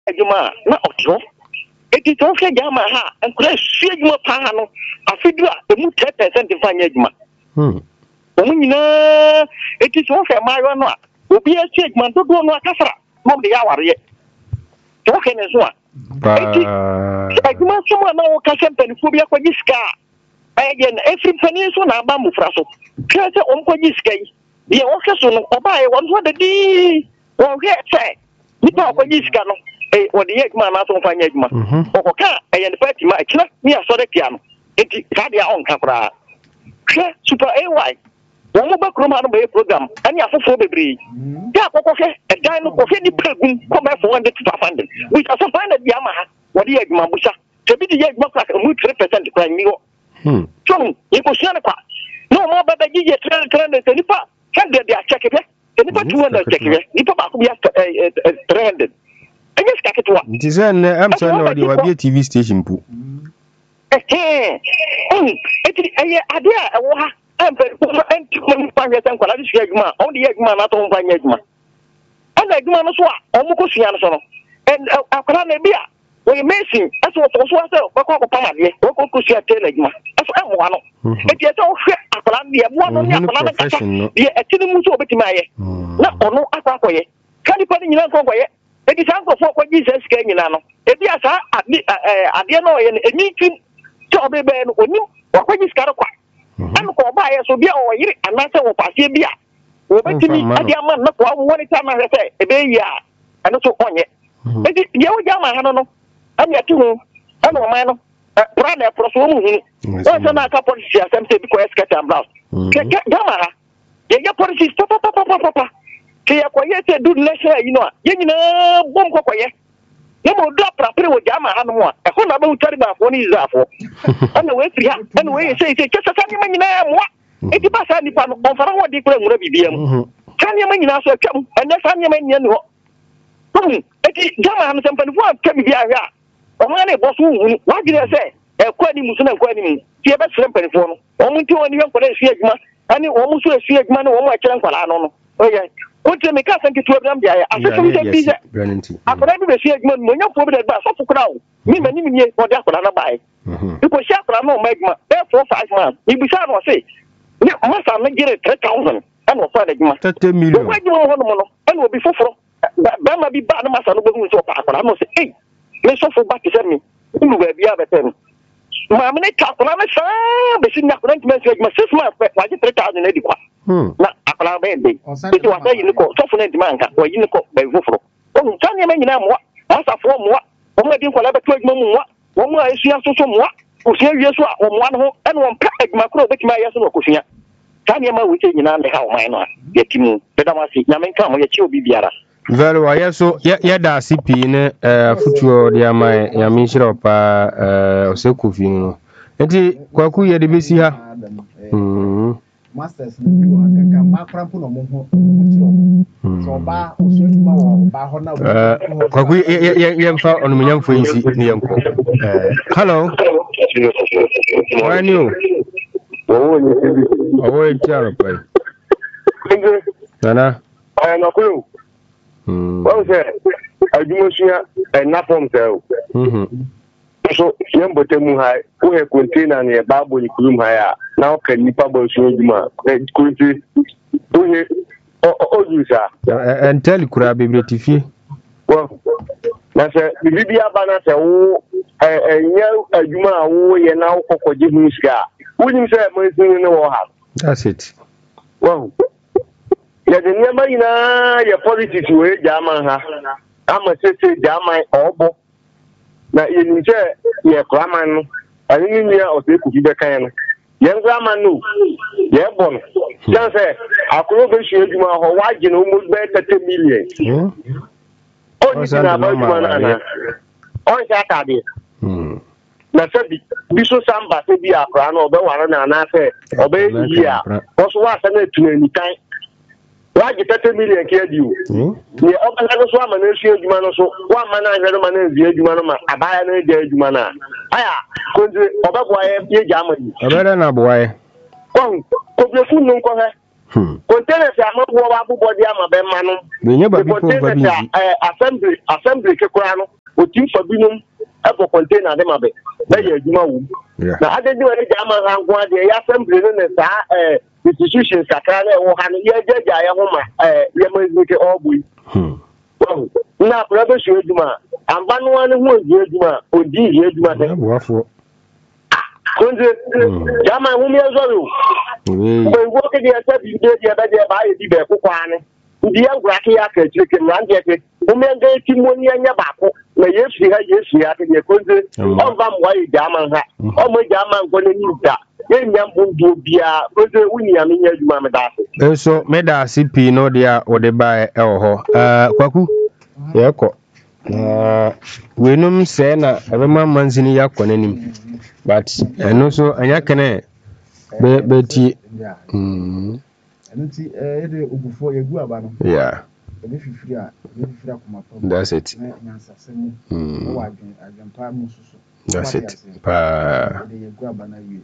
adwuma na oto eti to hwe jama ha enkura hwe adwuma pa ha no afidu a emu 10% fanya adwuma omu nyina eti to hwe mayo no a obi esi adwuma dodo no akafara mo de ya ware to hwe ne so a eti adwuma so na wo ka sempani fo bi akwaji sika again every penny so na ba mu fra so kase omkwaji sika yi ye wo hwe so no oba ye won so de di wo hwe se nipa akwaji sika no wodi ye adwuma na so fanya adwuma okoka eye ne party ma akira ni asore kia no enti ka dia onka kra hwe super ay wo mo ba kroma no be program ani afofo bebre ya akoko hwe edan no ko hwe ni pagum ko ba 400 to 500 we also find that dia ma ha wodi ye adwuma busa te bi di ye adwuma kra mu 3% kra mi wo so iko sia ne kwa no mo ba ba gi ye 300 nipa kan de dia check be nipa 200 check be nipa ba ko bi 300 Yes, Kakatwa. It is an absolutely a TV station. Poo. Idea, I'm very only Egma, not on Egma. And Egma, almost Yanson. And Akanabia, we may sing as what was Bako Pamadi, Boko Sia Telegma, as I'm one. It is all Akanabia, one on the profession, the Atimuso Betimaya. Not on no Akakoye. Can you put in your way? It is uncle for what Jesus came in. If you are at the end of a meeting, job ben or you, or what is Karakwa. I'm called by us, so be our year, and master of Pasibia. We're going to me, I am not one time I say, a baby, and also on it. It is your Yama, I don't know. I'm your two, I know, man. Brother, Prosu, once a couple of years, I'm saying, because I get blouse. Yama, your policy, papa. Kia kwa yete do lesha ino yenina bom kwa ye yemo do prapre wo jama hanu a e ho na ba utari ba fo ni izafo ana we firi ha ana we say kesa sani manyina ya moa eti ba sa nipa no onfara ho di kura ngura bibiam sani manyina so atwam ene sani manyina ni ho eti jama hanu sempani fo atwa bibia hwa o ma na e boso hu wa gire se e kwa ni musu na kwa ni mi tie ba sempani fo no o mu nti woni hwe nkora esu adwuma ani o mu so esu adwuma no o mu akere nkwala no no oye Oje me ka sanki to Abraham dia ya asefum je bi je akora bi be sie adwuma no nya fo bi da ba so fukra wo mi mani mi o de akora na bae iko sia akora no magma be 4-5 months ibi sa no say ni masa na gire 3000 ana fa da adwuma 30 million ko adwuma ho no no ana obi foforo ba ma bi ba na masa no behu so pa akora no say eh me so fo ba ti se mi ulu ba bia be tem ma me ta akora na sa be si na akora ntime se adwuma 6 months wa je 3000 na di kwa na akora be ndi iti wa say ni ko so fo na ntime anka wa yi ni ko be foforo o tani me nyina moa masa fo moa o ma di nkwala be to adwuma mu moa wo mu a esua so so moa o sia wie so a o moa no ho e no mpa adwuma kro betima ya so no kosua tani ma wo che nyina ne ha o man no a yetimu be da ma si na men ka mo ye chi obi biara very well yeso ye da CP ne futuo de amai ya min shiro pa osekofi no enti kwaku ye de besi ha masters no bi wa kaka makrampo no mo ho chiro so ba osojuma wo ba ho na kwaku ye mfa onunyam fo yinsi ne yanko hello why new oh ye tiaro pai nana na ko well say adumosua na form tell so yembote mu hai o he container ne ba bo ni kulum hai a na o kan nipa bo so aduma kunti o he o jusa and tell kura bibliotefi well na say bibia ba na say wo enya aduma a wo ye na wo kokoje hu sika woni say mo sin ne wo ha that's it well ya de nyama ina ya politics we jama ha ama sese jama obo na yenje ye kraman no ani ni ya o se ku be kan no ye kraman no ye bon dan se akoro be shi ejuma ho waje no mo be 30 million o ni na ba juma na o sha ka de na se bi so samba se bi akra no be waro na na se obe yi a o so wa se na tunani kan waje 30 million ke diu ni obala so ama na esu adwuma no so wa ma na ahwere ma na ezi adwuma no ma abaya na eje adwuma na aya konje obabo aye ye jama ni obere na boaye ko bi fu nu nko he containers ama wo wa bobɔ de ama be ma no Benya ba bi ko ba bi. Assembly ke kura no otim fa binum e bo container de ma be na ye adwuma wo na ade de wale jama rango ade ya assembly no ne sa institutions kakra na wo ha no ye jaja ya ho ma ye ma zike obui na prabe shi adwuma amba no ane ho adwuma odi adwuma de Boafo. Kunze jama hu mi ezoro wo ke dia sa bi de dia ba ye di be ko kwani ndi angura ke ya ka chike na ande ke hu mi anga timoni anya ba ko na yesu ya ke ye kunze onva mwa ye jama ha o mo jama ngo ne ni da ye nyambu ndu bia kunze wuni ya menya adwuma me da so So me da CP no dia wo de ba e wo ho. Kwaku ye ko. Wenum se na ebema manzini yakɔ nanim. But eno so anya kene be ti Anti ede ogufo yegu aba no. Yeah. Ebe fifiri akoma pa. That's it. Nyansa semu. O wa adwempa mu susu. That's it. Pa. Ede yegu aba na wie.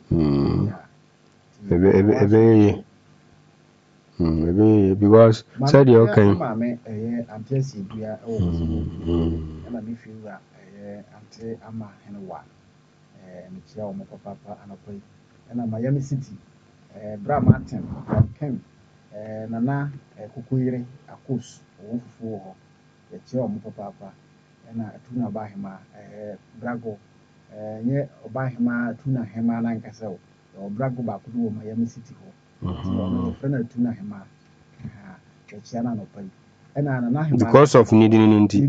Ebe because said you can. Mama anti si bia o na mi fiwa anti ama henwa. Me chia o mo papa anakoi. Na Miami City Bra Martin Ken nana kukuyire akos ofufu ho ye chia o mo papa na atuna bahema Brago nye obahema atuna hema na nkasa o Brago ba kudu o Miami City ho so friend atuna hema ye chia na no pai na nana hema Because of needing nti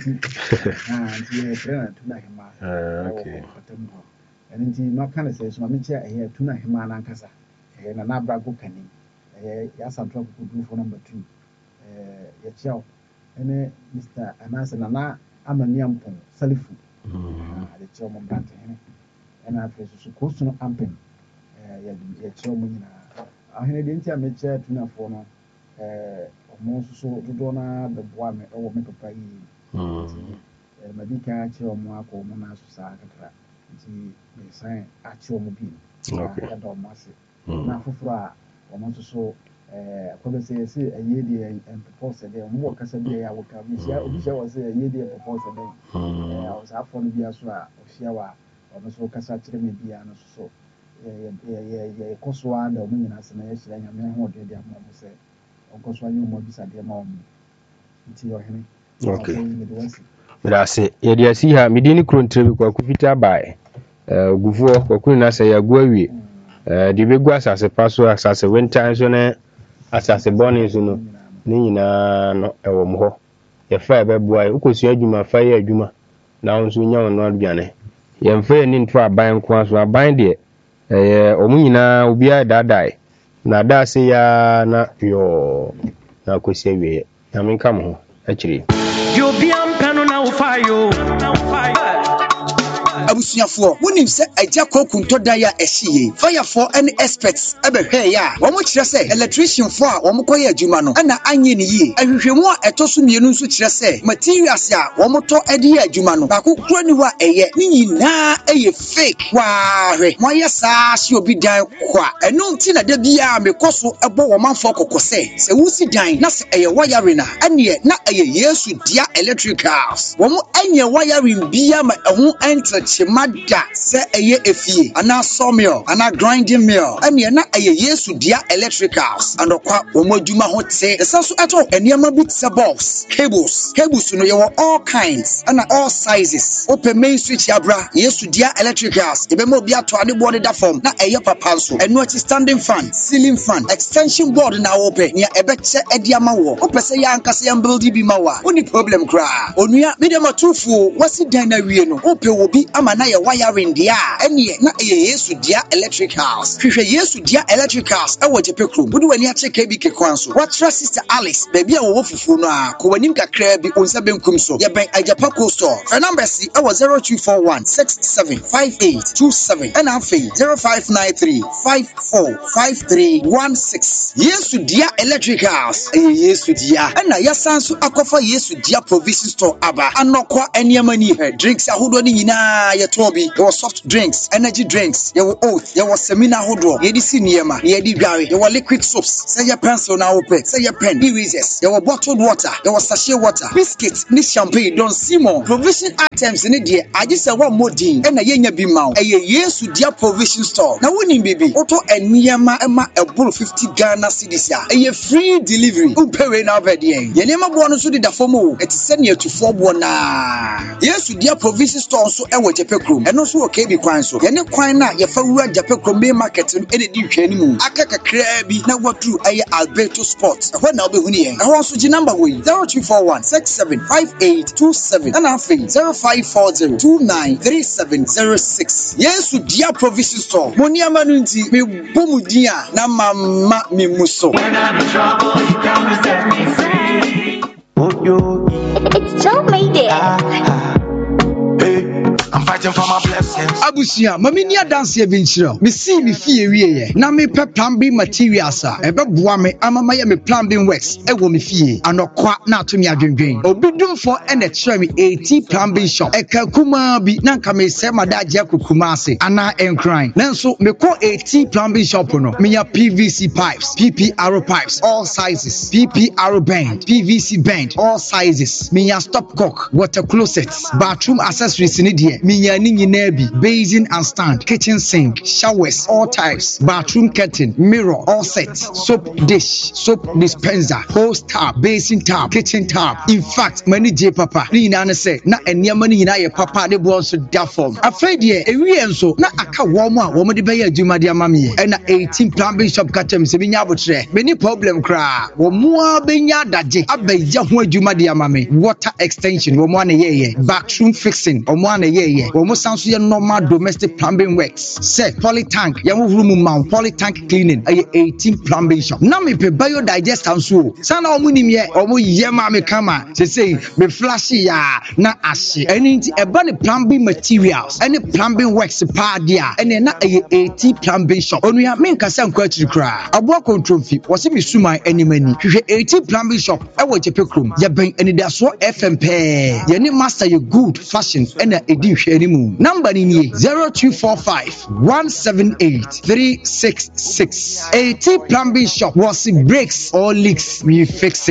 ye friend atuna hema okay. Nti makana say so mamechia atuna hema na nkasa na Brago kanim ya santra kudu for number 2 ya chia ene Mr. Anasa na amaniampon salifu de chia mo brante ena afeso so kosu no ampem ya chia mo nyina ahene de ntia mechia tuna fo no omo so dodo na beboa me owo me papa yi madika chia mo akọ mo na so sa kakra nti me san a chia mo bi ya do mo ase na foforo a omo so akwaba say ayedi and propose there mo kasa bi ya wo ka bi sia obi sia wo say ayedi and propose there o sa afọ no bi aso a ofia wa omo so kasa kire me bi ya no so ye koso anda omo nyina se na ye hira nya me ho de dia mo mo say onkoso anyu mo bi sa de ma omo nti yo hene okay mirase ye dia si ha medini krontre bi kwa kufita bae gufuo kwa na say ya guawie de begu asase paso asase winter so na asase boni so no ni nyina no ewo mo ho ye fa beboa e ukosu adwuma fa ye adwuma na onso nya ono aduane ye mfa ye ni nto aban ko aso aban de omu nyina obi a dadai na da se ya na yo na kosi awie na menka mo ho akiri yo biam pano na ufayo abusuafo wonim se agya kokunto dan ya ehye firefo and experts ebehwe ya wo mo kire se electrician fo a wo mo koye adwuma no na anye ne yi ahwehwemu a etoso mienu nso kire se materials a wo mo to ede ya adwuma no ba kokura ni wa eye ni nyina eye fake wa hwe mo ye sa hye obi dan kwa eno nti na da bia mekoso ebo wo manfo kokose se wusi dan na se eye wiring na ane na eye Yesu dia electricals wo mo anye wiring bia ma eho enter chimada se eye efie ana sawmill ana grinding mill ane na eye Yesu dia electricals andokwa wo mo adwuma ho te esaso eto eniama bi tse box cables no ye all kinds and all sizes open main switch abra Yesu dia electricals ebe mo bi ato ade board da form na eye papa so eno ati standing fan ceiling fan extension board na open nia ebe che ediama wo opese ya ankase ya build bi mawa oni problem kra onua medium atufu wasi dan na wie no ope wo bi ama na ye wiring dia ene na eye Yesu dia electricals hwehwe Yesu dia electricals ewo jepekrum budu wani acheke bi kekwanso watra sister Alice baby a wo fufu no a ko wanim kakra bi onsa benkum so ye ben ajapa coastal for number C ewo 0241675827 and afi 0593545316 Yesu dia electricals Yesu dia na yasanso akofa Yesu dia provision store aba anokwa eniamani he drinks ahodo ni nyina yɛtɔn bi yɛwɔ soft drinks energy drinks yɛwɔ oat yɛwɔ seminar hodoɔ yɛde si nneɛma yɛde dware yɛwɔ liquid soaps sɛ yɛ pencil na wopɛ sɛ yɛ pen erasers yɛwɔ bottled water yɛwɔ sachet water biscuits ne champagne don simon provision items ne deɛ agye sɛ wɔmmɔ din ɛna yɛnya bi ma wo ɛyɛ yesu dia provision store na wonim bibi wotɔ nneɛma ɛma ɛboro 50 Ghana cedis a ɛyɛ free delivery wopɛwei na wobɛdeɛ yɛ nneɛma boɔ no nso deda fam o ɛte sɛ ne atufoɔ boɔ naa yesu dia provision store nso ɛwɔ Jape Krom ɛno nso wɔ KB kwan so yɛne kwan na yɛfa wura Jape Krom main market no ɛna di hwɛ mu aka kakraa bi na wɔduru ɛyɛ Alberto Sport ɛhɔ na wobɛhu ne yɛn ɛhɔ nso gye number wei 0241675827 ɛna afei 0540293706 yesu dia provision store mo nneɛma no nti mebɔ mu din a na mama me mu so. When I'm in trouble, you come and set me free. It's Joe Mayday. I'm fighting for my blessings. Abusia, mami ni adanse bi nkyerɛ. Me see me fie wieye. Na me pɛ plan B materials a ɛbɛboa me amama yɛ me plan B works ɛwɔ me fie. Anɔkwa na ato me adwendwen. Obi dumfo ɛna kyerɛ me 80 plan B shop. Ɛka kuma bi na nka me sɛ madagye akukuma ase ana enkran. Nanso me kɔ 80 plan B shop no. Me ya PVC pipes, PPR pipes all sizes, PPR bend, PVC bend all sizes. Me ya stopcock, water closets, bathroom accessories ni die. Minya ni nyina bi basin and stand, kitchen sink, showers all types, bathroom curtain, mirror all sets, soap dish, soap dispenser, hose tap, basin tap, kitchen tap. In fact mani je papa ni nyina ne se na enema ni nyina ye papa de bo so da form afei de ewie enso na aka wo mo a wo mo de be ya adwuma de amame e na 18 plan B shop katem se binya abotre many problem kra wo mo a benya daje abaja ho adwuma de amame water extension wo mo na ye bathroom fixing wo mo na ye Omo sounds your normal domestic plumbing works. Say poly tank, yamu room mount poly tank cleaning. Aye 18 plumbing shop. Now me pe biodigest and so. Sana omu ni me omu yema me kama. Say me flashy ya na ashi. Any ebony plumbing materials. Any plumbing works pa dia. Any na aye 18 plumbing shop. Onu ya me nkasa nkwachiri kra. Abo control fee. Wasi me suma any many. 18 plumbing shop. Ewo Jape Krom. Ya ben any da so FMP. Ya ni master you good fashion. Ena edi anymore. Number in 0245 178 366. 80 plumbing shop was breaks or leaks we fix it.